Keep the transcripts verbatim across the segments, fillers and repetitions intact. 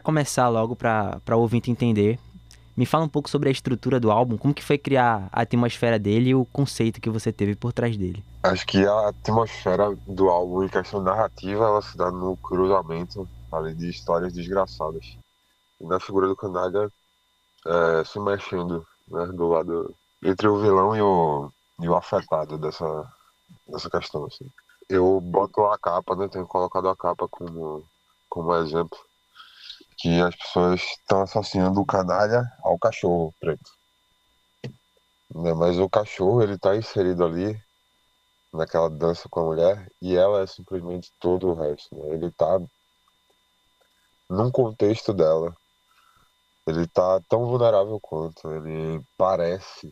começar logo, pra, pra o ouvinte entender, me fala um pouco sobre a estrutura do álbum, como que foi criar a atmosfera dele e o conceito que você teve por trás dele. Acho que a atmosfera do álbum em questão narrativa, ela se dá no cruzamento ali de histórias desgraçadas. E na figura do Canalha é, se mexendo, né, do lado entre o vilão e o, e o afetado dessa, dessa questão, assim. Eu boto a capa, né, tenho colocado a capa como, como exemplo, que as pessoas estão associando o Canalha ao cachorro preto, né, mas o cachorro, ele tá inserido ali naquela dança com a mulher e ela é simplesmente todo o resto, né? Ele tá num contexto dela, ele tá tão vulnerável quanto, ele parece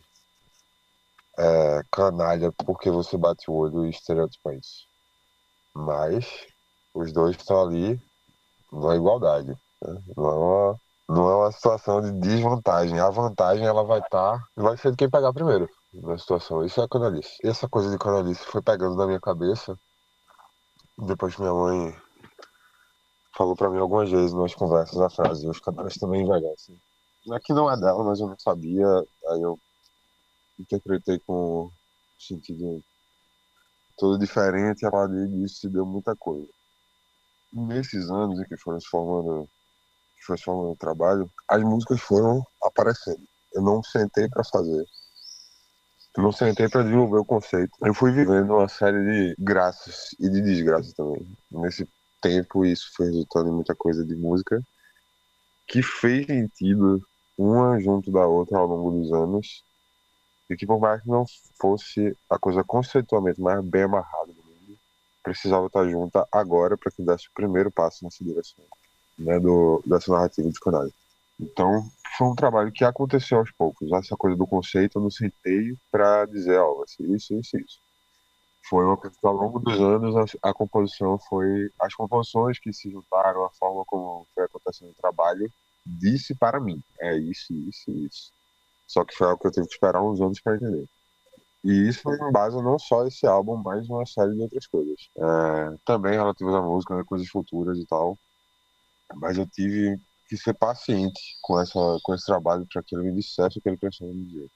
é, canalha porque você bate o olho e estereotipa isso, mas os dois estão ali na igualdade, né? Não é uma, não é uma situação de desvantagem, a vantagem ela vai estar, vai ser de quem pegar primeiro na situação. Isso é canalice. Essa coisa de canalice foi pegando na minha cabeça depois que minha mãe falou pra mim algumas vezes nas conversas a frase: os canais também envelhecem. Aqui não é dela, mas eu não sabia, aí eu interpretei com sentido todo diferente, e a partir disso se deu muita coisa. Nesses anos em que foram se formando, que foi se formando o trabalho, as músicas foram aparecendo. Eu não sentei pra fazer, eu não sentei pra desenvolver o conceito. Eu fui vivendo uma série de graças e de desgraças também. Nesse tempo, isso foi resultando em muita coisa de música que fez sentido uma junto da outra ao longo dos anos e que por mais que não fosse a coisa conceitualmente mais bem amarrada do mundo, precisava estar junta agora para que desse o primeiro passo nessa direção, né, do, dessa narrativa de canais. Então, foi um trabalho que aconteceu aos poucos. Essa coisa do conceito eu não sentei para dizer, ó, vai ser isso, isso, isso. Foi uma coisa que ao longo dos anos a, a composição foi, as composições que se juntaram, a forma como foi acontecendo o trabalho, disse para mim, é isso, isso, isso. Só que foi algo que eu tive que esperar uns anos para entender. E isso foi em base não só a esse álbum, mas uma série de outras coisas. É, também relativas à música, né, coisas futuras e tal. Mas eu tive que ser paciente com, essa, com esse trabalho para que ele me dissesse o que ele pensava me dizer.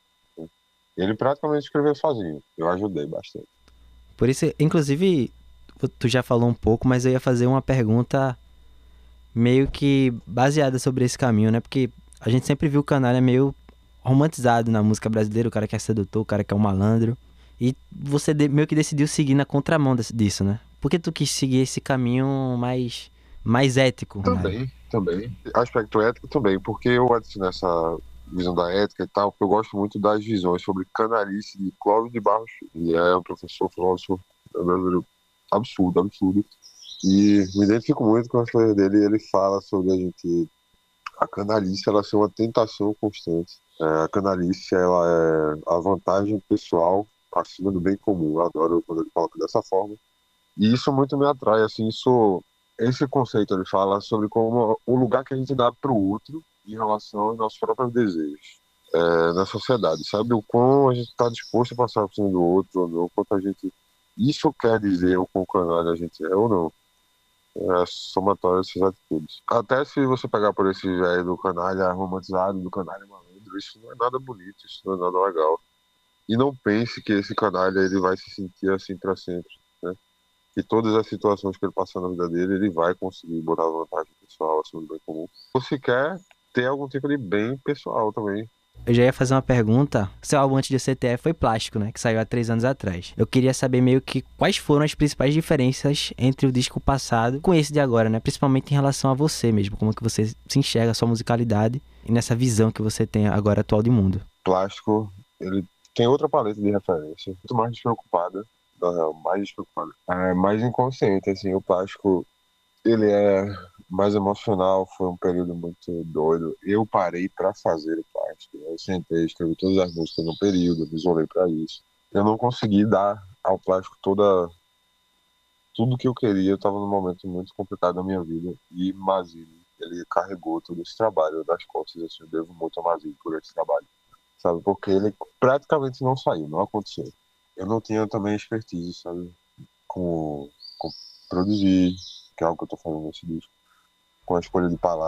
Ele praticamente escreveu sozinho. Eu ajudei bastante. Por isso, inclusive, tu já falou um pouco, mas eu ia fazer uma pergunta meio que baseada sobre esse caminho, né? Porque a gente sempre viu o Canalha meio romantizado na música brasileira, o cara que é sedutor, o cara que é um malandro. E você de, meio que decidiu seguir na contramão desse, disso, né? Por que tu quis seguir esse caminho mais, mais ético, Canalha? Também, também. Aspecto ético também, porque eu adiciono essa visão da ética e tal, porque eu gosto muito das visões sobre canalice de Clóvis de Barros. Ele é um professor filósofo brasileiro absurdo, absurdo. E me identifico muito com as coisas dele. Ele fala sobre a gente, a canalice, ela ser uma tentação constante. É, a canalice, ela é a vantagem pessoal acima do bem comum. Eu adoro quando ele coloca dessa forma. E isso muito me atrai, assim, isso, esse conceito ele fala sobre como o lugar que a gente dá para o outro em relação aos nossos próprios desejos é, na sociedade, sabe? O quão a gente está disposto a passar por cima do outro ou não, o quanto a gente... Isso quer dizer o quão canalha a gente é ou não. É a somatória dessas atitudes. Até se você pegar por esse velho do canalha romantizado, do canalha malandro, isso não é nada bonito, isso não é nada legal. E não pense que esse canalha ele vai se sentir assim para sempre, né? Que todas as situações que ele passar na vida dele, ele vai conseguir botar vantagem pessoal acima do bem comum. Ou se quer ter algum tipo de bem pessoal também. Eu já ia fazer uma pergunta. Seu álbum antes de C T F foi Plástico, né? Que saiu há três anos atrás. Eu queria saber meio que quais foram as principais diferenças entre o disco passado com esse de agora, né? Principalmente em relação a você mesmo. Como que você se enxerga a sua musicalidade e nessa visão que você tem agora atual de mundo. Plástico, ele tem outra paleta de referência. Muito mais despreocupada. Na real, mais despreocupada. É mais inconsciente, assim. O Plástico, ele é mais emocional. Foi um período muito doido. Eu parei pra fazer o Plástico. Eu sentei, escrevi todas as músicas no período, me isolei pra isso. Eu não consegui dar ao Plástico toda tudo que eu queria. Eu estava num momento muito complicado da minha vida e Mazini, ele carregou todo esse trabalho das costas. Assim, eu devo muito a Mazini por esse trabalho, sabe? Porque ele praticamente não saiu, não aconteceu. Eu não tinha também expertise, sabe? Com, com produzir, que é algo que eu tô fazendo nesse disco, com a escolha de palavras.